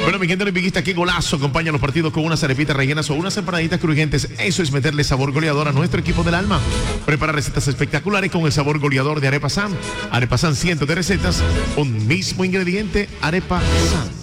Bueno, mi gente olímpica, qué golazo. Acompaña los partidos con unas arepitas rellenas o unas empanaditas crujientes. Eso es meterle sabor goleador a nuestro equipo del alma. Prepara recetas espectaculares con el sabor goleador de Arepa San. Arepa San, cientos de recetas, un mismo ingrediente, Arepa San.